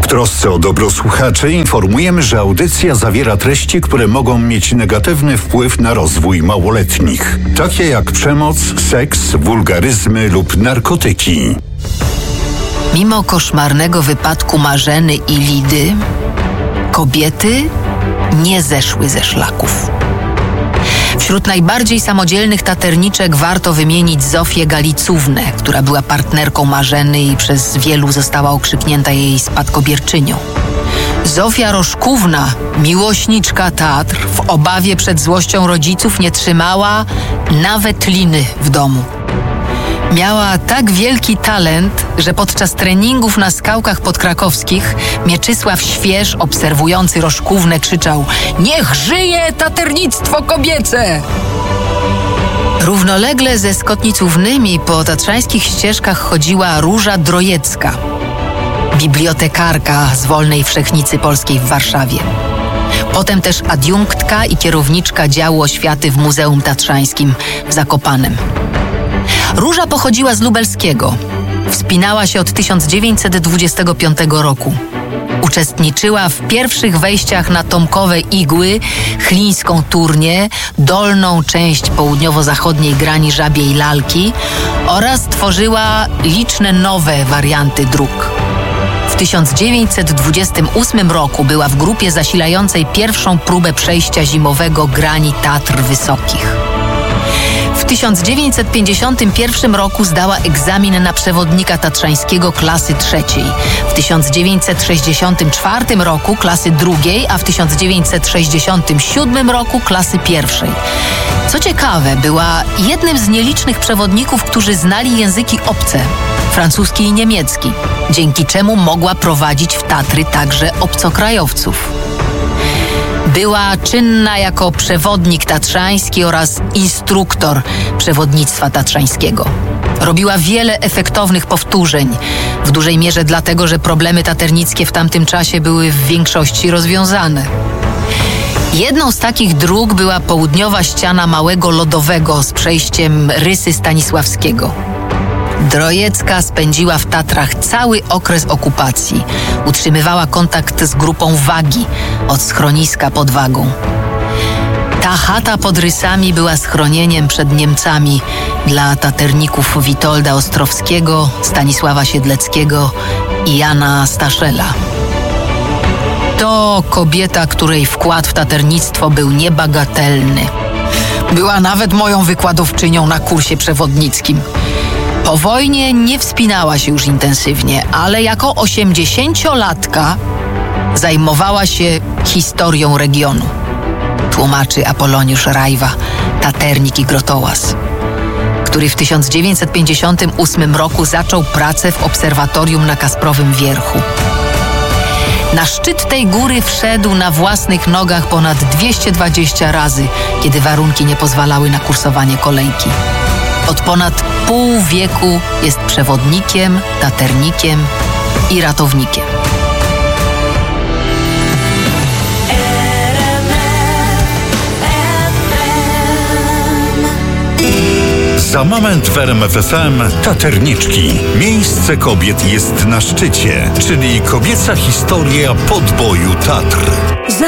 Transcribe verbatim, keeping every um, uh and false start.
trosce o dobro słuchaczy informujemy, że audycja zawiera treści, które mogą mieć negatywny wpływ na rozwój małoletnich, takie jak przemoc, seks, wulgaryzmy lub narkotyki. Mimo koszmarnego wypadku Marzeny i Lidy, kobiety nie zeszły ze szlaków. Wśród najbardziej samodzielnych taterniczek warto wymienić Zofię Galicównę, która była partnerką Marzeny i przez wielu została okrzyknięta jej spadkobierczynią. Zofia Roszkówna, miłośniczka Tatr, w obawie przed złością rodziców nie trzymała nawet liny w domu. Miała tak wielki talent, że podczas treningów na skałkach podkrakowskich Mieczysław Śwież, obserwujący Roszkównę, krzyczał: „Niech żyje taternictwo kobiece!” Równolegle ze Skotnicównymi po tatrzańskich ścieżkach chodziła Róża Drojecka, bibliotekarka z Wolnej Wszechnicy Polskiej w Warszawie. Potem też adiunktka i kierowniczka działu oświaty w Muzeum Tatrzańskim w Zakopanem. Róża pochodziła z Lubelskiego. Wspinała się od tysiąc dziewięćset dwudziestego piątego roku. Uczestniczyła w pierwszych wejściach na Tomkowe Igły, Chlińską Turnię, dolną część południowo-zachodniej grani Żabiej Lalki oraz tworzyła liczne nowe warianty dróg. W tysiąc dziewięćset dwudziestym ósmym roku była w grupie zasilającej pierwszą próbę przejścia zimowego grani Tatr Wysokich. W tysiąc dziewięćset pięćdziesiątym pierwszym roku zdała egzamin na przewodnika tatrzańskiego klasy trzeciej, w tysiąc dziewięćset sześćdziesiątym czwartym roku klasy drugiej, a w tysiąc dziewięćset sześćdziesiątym siódmym roku klasy pierwszej. Co ciekawe, była jednym z nielicznych przewodników, którzy znali języki obce, francuski i niemiecki, dzięki czemu mogła prowadzić w Tatry także obcokrajowców. Była czynna jako przewodnik tatrzański oraz instruktor przewodnictwa tatrzańskiego. Robiła wiele efektownych powtórzeń, w dużej mierze dlatego, że problemy taternickie w tamtym czasie były w większości rozwiązane. Jedną z takich dróg była południowa ściana Małego Lodowego z przejściem Rysy Stanisławskiego. Drojecka spędziła w Tatrach cały okres okupacji. Utrzymywała kontakt z grupą Wagi od schroniska pod Wagą. Ta chata pod Rysami była schronieniem przed Niemcami dla taterników Witolda Ostrowskiego, Stanisława Siedleckiego i Jana Staszela. To kobieta, której wkład w taternictwo był niebagatelny. Była nawet moją wykładowczynią na kursie przewodnickim. Po wojnie nie wspinała się już intensywnie, ale jako osiemdziesięciolatka zajmowała się historią regionu. Tłumaczy Apoloniusz Rajwa, taternik i grotołaz, który w tysiąc dziewięćset pięćdziesiątym ósmym roku zaczął pracę w obserwatorium na Kasprowym Wierchu. Na szczyt tej góry wszedł na własnych nogach ponad dwieście dwadzieścia razy, kiedy warunki nie pozwalały na kursowanie kolejki. Od ponad pół wieku jest przewodnikiem, taternikiem i ratownikiem. Za moment w R M F F M Taterniczki. Miejsce kobiet jest na szczycie, czyli kobieca historia podboju Tatr.